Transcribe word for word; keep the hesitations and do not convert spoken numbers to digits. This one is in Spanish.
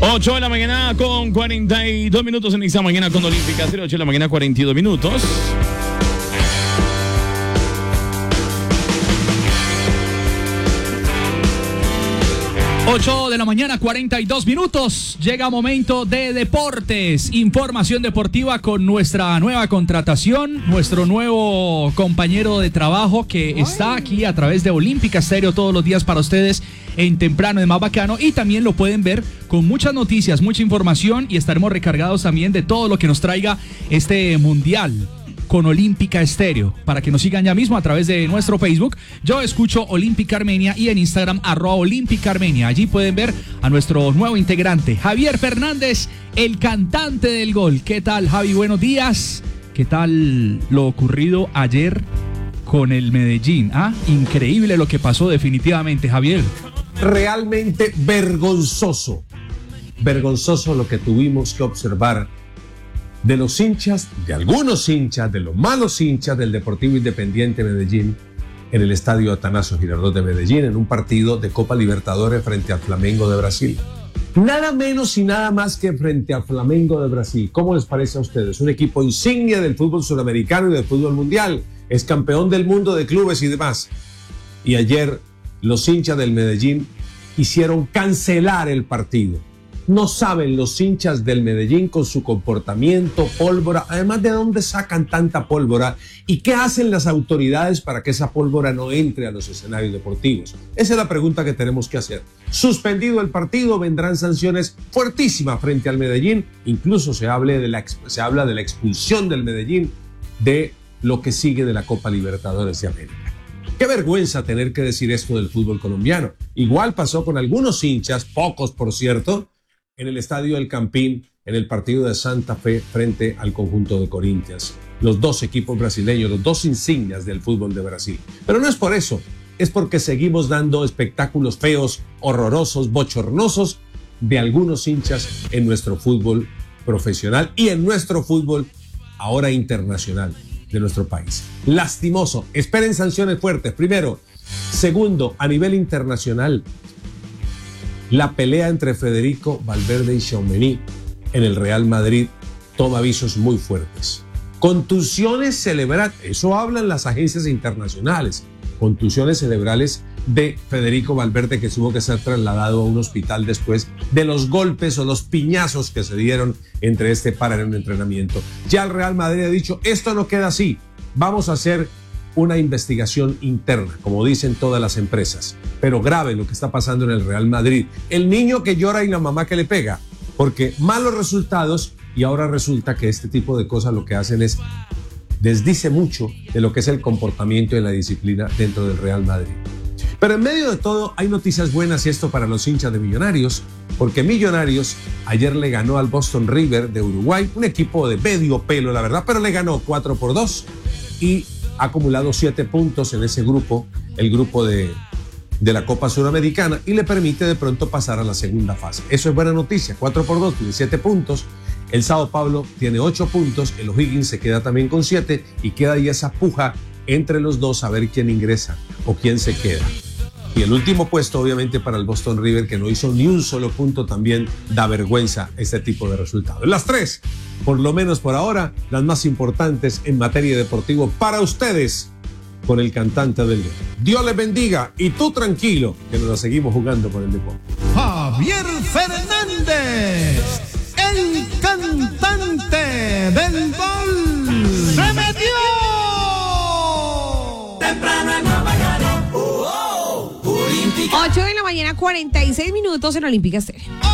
ocho de la mañana con cuarenta y dos minutos en esta mañana con Olímpica Estéreo. ocho de la mañana, cuarenta y dos minutos. ocho de la mañana, cuarenta y dos minutos. Llega momento de deportes. Información deportiva con nuestra nueva contratación, nuestro nuevo compañero de trabajo que está aquí a través de Olímpica Estéreo todos los días para ustedes en Temprano de Más Bacano, y también lo pueden ver con muchas noticias, mucha información, y estaremos recargados también de todo lo que nos traiga este mundial con Olímpica Estéreo, para que nos sigan ya mismo a través de nuestro Facebook. Yo escucho Olímpica Armenia, y en Instagram arroba Olímpica Armenia. Allí pueden ver a nuestro nuevo integrante, Javier Fernández, el cantante del gol. ¿Qué tal, Javi? Buenos días. ¿Qué tal lo ocurrido ayer con el Medellín? Ah, increíble lo que pasó definitivamente, Javier. Realmente vergonzoso, vergonzoso lo que tuvimos que observar de los hinchas, de algunos hinchas, de los malos hinchas del Deportivo Independiente Medellín en el estadio Atanasio Girardot de Medellín, en un partido de Copa Libertadores frente al Flamengo de Brasil. Nada menos y nada más que frente al Flamengo de Brasil. ¿Cómo les parece a ustedes? Un equipo insignia del fútbol sudamericano y del fútbol mundial. Es campeón del mundo de clubes y demás. Y ayer los hinchas del Medellín hicieron cancelar el partido. No saben los hinchas del Medellín con su comportamiento, pólvora, además de dónde sacan tanta pólvora y qué hacen las autoridades para que esa pólvora no entre a los escenarios deportivos. Esa es la pregunta que tenemos que hacer. Suspendido el partido, vendrán sanciones fuertísimas frente al Medellín. Incluso se, hable de la, se habla de la expulsión del Medellín de lo que sigue de la Copa Libertadores de América. Qué vergüenza tener que decir esto del fútbol colombiano. Igual pasó con algunos hinchas, pocos por cierto, en el estadio del Campín, en el partido de Santa Fe frente al conjunto de Corinthians. Los dos equipos brasileños, los dos insignias del fútbol de Brasil. Pero no es por eso, es porque seguimos dando espectáculos feos, horrorosos, bochornosos de algunos hinchas en nuestro fútbol profesional y en nuestro fútbol ahora internacional de nuestro país. Lastimoso. Esperen sanciones fuertes, primero. Segundo, a nivel internacional, la pelea entre Federico Valverde y Tchouaméni en el Real Madrid toma avisos muy fuertes. Contusiones cerebrales, eso hablan las agencias internacionales. Contusiones cerebrales de Federico Valverde, que tuvo que ser trasladado a un hospital después de los golpes o los piñazos que se dieron entre este par en un entrenamiento. Ya el Real Madrid ha dicho, esto no queda así, vamos a hacer una investigación interna, como dicen todas las empresas. Pero grave lo que está pasando en el Real Madrid. El niño que llora y la mamá que le pega, porque malos resultados, y ahora resulta que este tipo de cosas lo que hacen es desdice mucho de lo que es el comportamiento y la disciplina dentro del Real Madrid. Pero en medio de todo hay noticias buenas, y esto para los hinchas de Millonarios, porque Millonarios ayer le ganó al Boston River de Uruguay, un equipo de medio pelo la verdad, pero le ganó cuatro por dos y ha acumulado siete puntos en ese grupo, el grupo de, de la Copa Suramericana, y le permite de pronto pasar a la segunda fase. Eso es buena noticia, cuatro por dos, tiene siete puntos. El Sao Paulo tiene ocho puntos, el O'Higgins se queda también con siete, y queda ahí esa puja entre los dos a ver quién ingresa o quién se queda. Y el último puesto, obviamente, para el Boston River, que no hizo ni un solo punto, también da vergüenza este tipo de resultados. Las tres, por lo menos por ahora, las más importantes en materia deportiva para ustedes, con el cantante del gol. Dios les bendiga, y tú tranquilo, que nos la seguimos jugando por el deporte. Javier Fernández, el cantante del gol. ¡Se metió! Temprano en Más Bacano. Oh, oh, Olímpica. ocho de la mañana, cuarenta y seis minutos en Olímpica Estéreo.